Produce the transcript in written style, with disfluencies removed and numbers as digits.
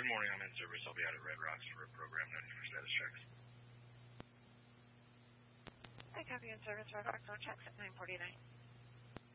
Good morning. I'm in service. I'll be out at Red Rocks for a program ready for status checks. I copy in service. Red Rocks on checks at 9:49.